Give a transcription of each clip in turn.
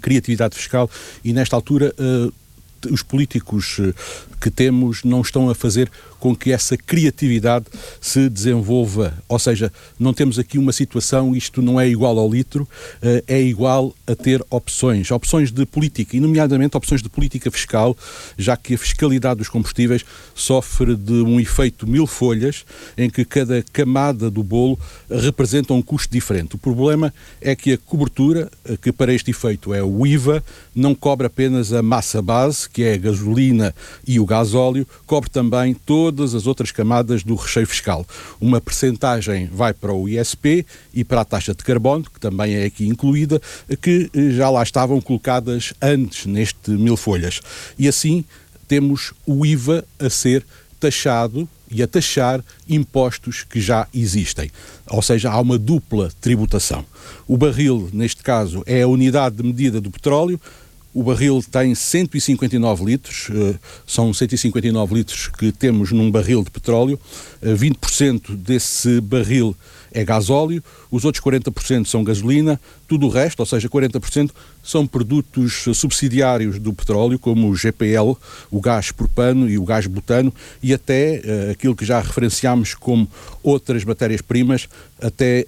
criatividade fiscal e nesta altura os políticos que temos não estão a fazer com que essa criatividade se desenvolva. Ou seja, não temos aqui uma situação, isto não é igual ao litro, é igual a ter opções de política, e nomeadamente opções de política fiscal, já que a fiscalidade dos combustíveis sofre de um efeito mil folhas, em que cada camada do bolo representa um custo diferente. O problema é que a cobertura, que para este efeito é o IVA, não cobre apenas a massa base, que é a gasolina e o gasóleo, cobre também todas as outras camadas do recheio fiscal. Uma percentagem vai para o ISP e para a taxa de carbono, que também é aqui incluída, que já lá estavam colocadas antes neste mil folhas. E assim temos o IVA a ser taxado e a taxar impostos que já existem. Ou seja, há uma dupla tributação. O barril, neste caso, é a unidade de medida do petróleo. O barril tem 159 litros, são 159 litros que temos num barril de petróleo, 20% desse barril é gasóleo, os outros 40% são gasolina, tudo o resto, ou seja, 40%, são produtos subsidiários do petróleo, como o GPL, o gás propano e o gás butano, e até aquilo que já referenciámos como outras matérias-primas, até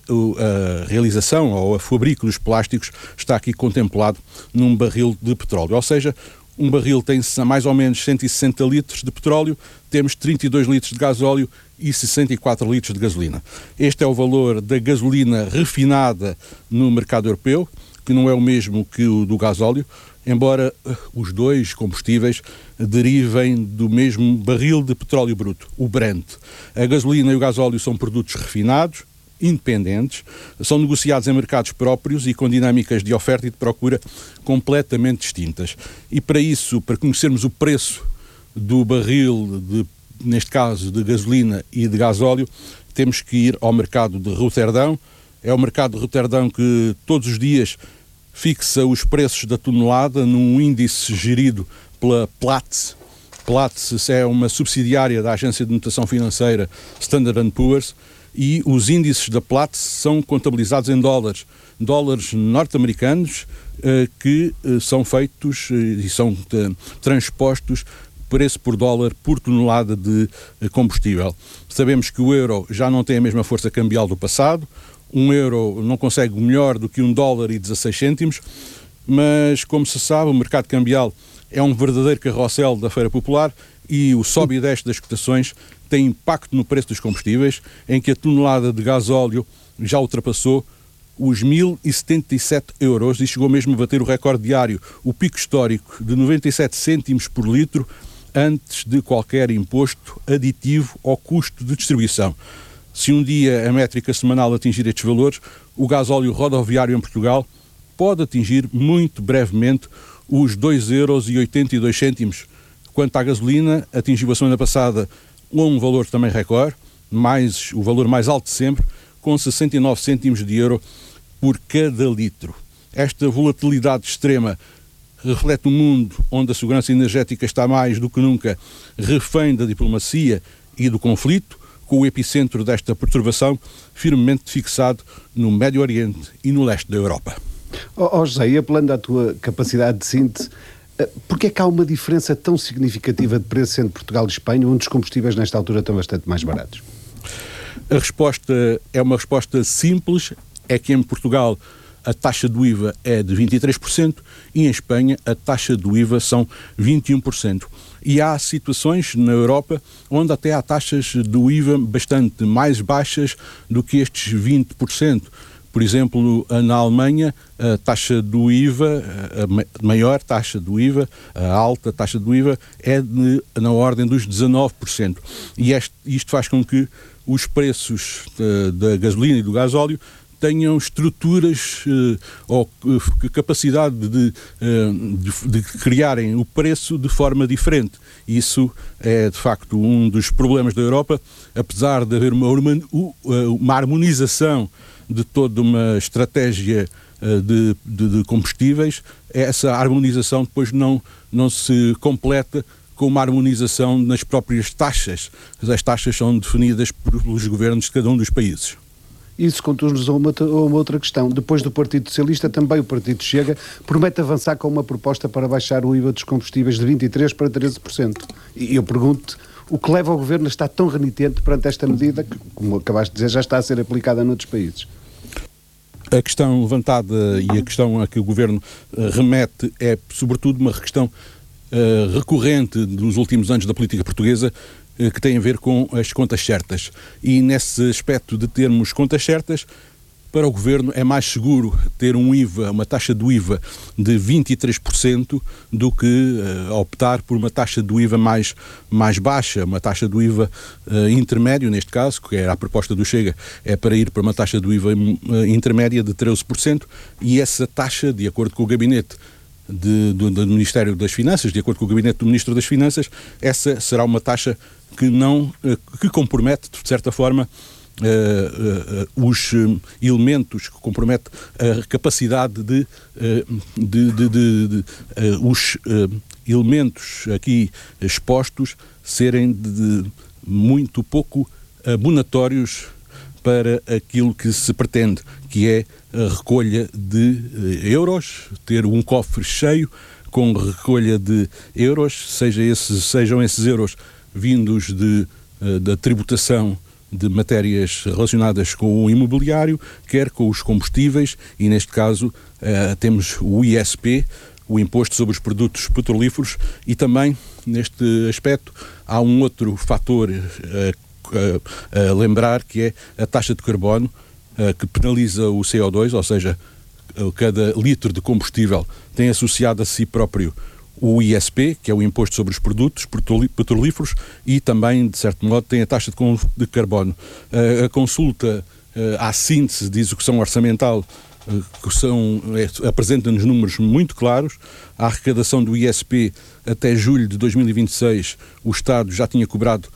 a realização ou a fabrico dos plásticos está aqui contemplado num barril de petróleo. Ou seja, um barril tem mais ou menos 160 litros de petróleo, temos 32 litros de gasóleo e 64 litros de gasolina. Este é o valor da gasolina refinada no mercado europeu, que não é o mesmo que o do gasóleo, embora os dois combustíveis derivem do mesmo barril de petróleo bruto, o Brent. A gasolina e o gasóleo são produtos refinados, independentes, são negociados em mercados próprios e com dinâmicas de oferta e de procura completamente distintas. E para isso, para conhecermos o preço do barril, neste caso de gasolina e de gasóleo, temos que ir ao mercado de Roterdão. É o mercado de Roterdão que todos os dias fixa os preços da tonelada num índice gerido pela Platts. Platts é uma subsidiária da agência de notação financeira Standard & Poor's, e os índices da Platts são contabilizados em dólares norte-americanos que são feitos e são transpostos preço por dólar por tonelada de combustível. Sabemos que o euro já não tem a mesma força cambial do passado, um euro não consegue melhor do que $1,16, mas como se sabe, o mercado cambial é um verdadeiro carrossel da feira popular e o sobe e desce das cotações tem impacto no preço dos combustíveis, em que a tonelada de gasóleo já ultrapassou os 1.077 euros e chegou mesmo a bater o recorde diário, o pico histórico de 97 cêntimos por litro, antes de qualquer imposto aditivo ao custo de distribuição. Se um dia a métrica semanal atingir estes valores, o gasóleo rodoviário em Portugal pode atingir muito brevemente os 2,82 euros. Quanto à gasolina, atingiu a semana passada um valor também recorde, o valor mais alto de sempre, com 69 cêntimos de euro por cada litro. Esta volatilidade extrema reflete um mundo onde a segurança energética está mais do que nunca refém da diplomacia e do conflito, com o epicentro desta perturbação firmemente fixado no Médio Oriente e no leste da Europa. José, e apelando à tua capacidade de síntese, porquê é que há uma diferença tão significativa de preço entre Portugal e Espanha, onde os combustíveis nesta altura estão bastante mais baratos? A resposta é uma resposta simples, é que em Portugal a taxa do IVA é de 23% e em Espanha a taxa do IVA são 21%. E há situações na Europa onde até há taxas do IVA bastante mais baixas do que estes 20%. Por exemplo, na Alemanha, a taxa do IVA, a maior taxa do IVA, a alta taxa do IVA, é na ordem dos 19%. E isto faz com que os preços da gasolina e do gasóleo tenham estruturas ou capacidade de criarem o preço de forma diferente. Isso é, de facto, um dos problemas da Europa, apesar de haver uma harmonização de toda uma estratégia de combustíveis, essa harmonização depois não se completa com uma harmonização nas próprias taxas. As taxas são definidas pelos governos de cada um dos países. Isso conduz-nos a uma outra questão. Depois do Partido Socialista, também o Partido Chega promete avançar com uma proposta para baixar o IVA dos combustíveis de 23% para 13%. E eu pergunto, o que leva o Governo a estar tão renitente perante esta medida que, como acabaste de dizer, já está a ser aplicada noutros países? A questão levantada e a questão a que o Governo remete é, sobretudo, uma questão recorrente dos últimos anos da política portuguesa, que tem a ver com as contas certas. E nesse aspecto de termos contas certas, para o Governo é mais seguro ter um IVA, uma taxa do IVA de 23% do que optar por uma taxa do IVA mais baixa, uma taxa do IVA intermédio, neste caso, que era a proposta do Chega, é para ir para uma taxa do IVA intermédia de 13%, e essa taxa, de acordo com o gabinete do Ministério das Finanças, de acordo com o gabinete do Ministro das Finanças, essa será uma taxa que compromete, de certa forma, os elementos, que compromete a capacidade os elementos aqui expostos serem muito pouco abonatórios para aquilo que se pretende, que é a recolha de euros, ter um cofre cheio com recolha de euros, sejam esses euros vindos da tributação de matérias relacionadas com o imobiliário, quer com os combustíveis, e neste caso temos o ISP, o Imposto sobre os Produtos Petrolíferos, e também, neste aspecto, há um outro fator a lembrar, que é a taxa de carbono, que penaliza o CO2, ou seja, cada litro de combustível tem associado a si próprio o ISP, que é o Imposto sobre os Produtos Petrolíferos, e também, de certo modo, tem a taxa de carbono. A consulta à síntese de execução orçamental apresenta-nos números muito claros. A arrecadação do ISP até julho de 2026, o Estado já tinha cobrado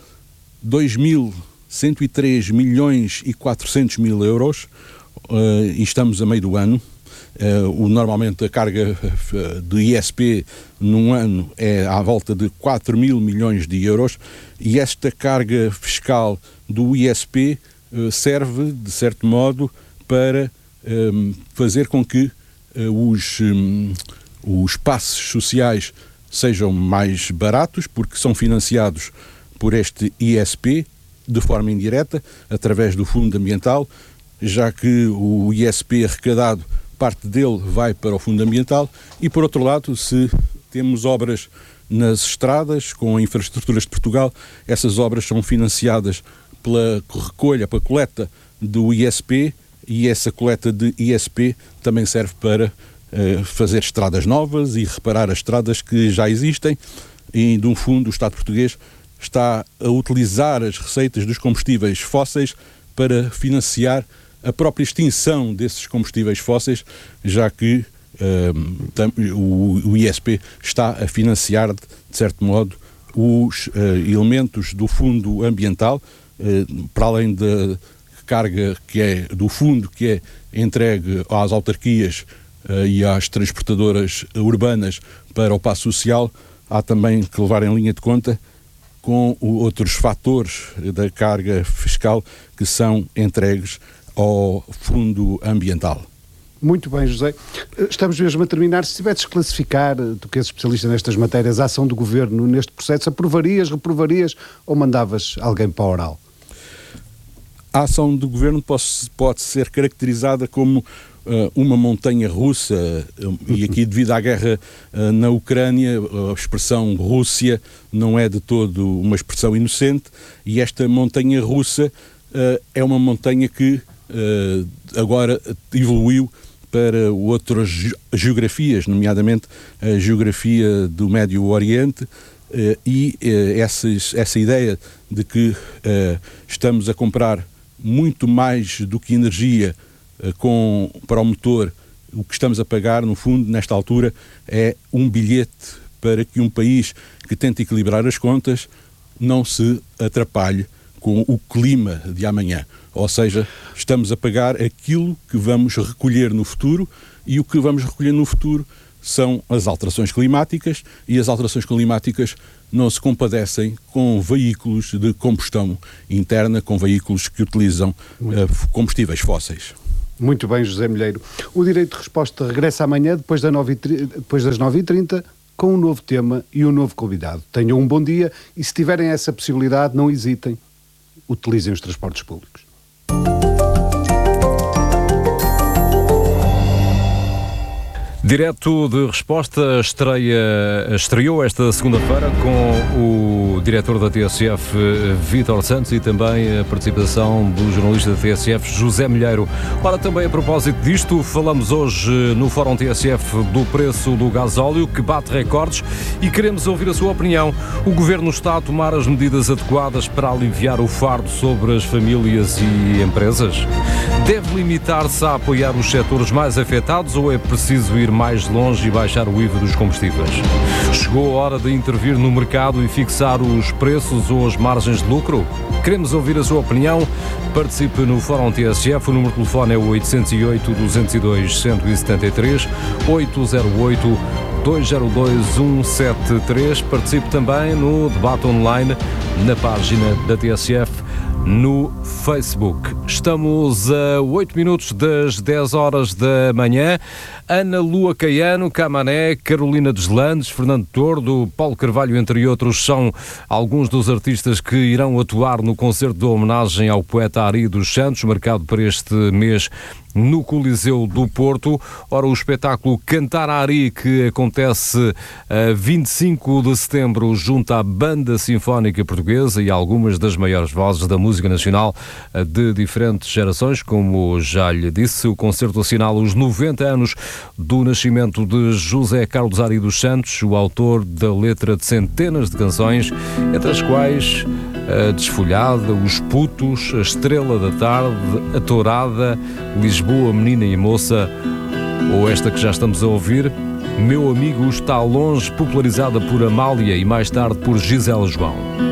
2.103 milhões e 400 mil euros, e estamos a meio do ano. Normalmente a carga do ISP num ano é à volta de 4 mil milhões de euros, e esta carga fiscal do ISP serve, de certo modo, para fazer com que os passes sociais sejam mais baratos, porque são financiados por este ISP de forma indireta, através do Fundo Ambiental, já que o ISP arrecadado, parte dele vai para o Fundo Ambiental, e por outro lado, se temos obras nas estradas, com a Infraestruturas de Portugal, essas obras são financiadas pela recolha, pela coleta do ISP, e essa coleta de ISP também serve para fazer estradas novas e reparar as estradas que já existem, e, de um fundo, o Estado português está a utilizar as receitas dos combustíveis fósseis para financiar a própria extinção desses combustíveis fósseis, já que o ISP está a financiar, de certo modo, os elementos do Fundo Ambiental, para além da carga que é do fundo, que é entregue às autarquias e às transportadoras urbanas para o passo social. Há também que levar em linha de conta com outros fatores da carga fiscal que são entregues ao Fundo Ambiental. Muito bem, José. Estamos mesmo a terminar. Se tivesses que classificar, tu que és especialista nestas matérias, a ação do Governo neste processo, aprovarias, reprovarias ou mandavas alguém para a oral? A ação do Governo pode ser caracterizada como uma montanha russa, e aqui, devido à guerra na Ucrânia, a expressão Rússia não é de todo uma expressão inocente, e esta montanha russa é uma montanha que agora evoluiu para outras geografias, nomeadamente a geografia do Médio Oriente, e essa ideia de que estamos a comprar muito mais do que energia para o motor, o que estamos a pagar, no fundo, nesta altura, é um bilhete para que um país que tenta equilibrar as contas não se atrapalhe com o clima de amanhã. Ou seja, estamos a pagar aquilo que vamos recolher no futuro, e o que vamos recolher no futuro são as alterações climáticas, e as alterações climáticas não se compadecem com veículos de combustão interna, com veículos que utilizam combustíveis fósseis. Muito bem, José Milheiro. O Direito de Resposta regressa amanhã, depois das 9h30, com um novo tema e um novo convidado. Tenham um bom dia e, se tiverem essa possibilidade, não hesitem. Utilizem os transportes públicos. Direto de Resposta estreou esta segunda-feira com o diretor da TSF, Vítor Santos, e também a participação do jornalista da TSF, José Milheiro. Ora, também a propósito disto, falamos hoje no Fórum TSF do preço do gasóleo, que bate recordes, e queremos ouvir a sua opinião. O Governo está a tomar as medidas adequadas para aliviar o fardo sobre as famílias e empresas? Deve limitar-se a apoiar os setores mais afetados ou é preciso ir mais longe e baixar o IVA dos combustíveis? Chegou a hora de intervir no mercado e fixar os preços ou as margens de lucro? Queremos ouvir a sua opinião. Participe no Fórum TSF. O número de telefone é o 808-202-173, 808-202-173. Participe também no debate online na página da TSF no Facebook. Estamos a 8 minutos das 10 horas da manhã. Ana Lua Caiano, Camané, Carolina Deslandes, Fernando Tordo, Paulo Carvalho, entre outros, são alguns dos artistas que irão atuar no concerto de homenagem ao poeta Ari dos Santos, marcado para este mês no Coliseu do Porto. Ora, o espetáculo Cantar Ari, que acontece a 25 de setembro junto à Banda Sinfónica Portuguesa e algumas das maiores vozes da música nacional de diferentes gerações, como já lhe disse. O concerto assinala os 90 anos do nascimento de José Carlos Ari dos Santos, o autor da letra de centenas de canções, entre as quais a Desfolhada, Os Putos, A Estrela da Tarde, A Tourada, Lisboa, Menina e Moça, ou esta que já estamos a ouvir, Meu Amigo Está Longe, popularizada por Amália e mais tarde por Gisela João.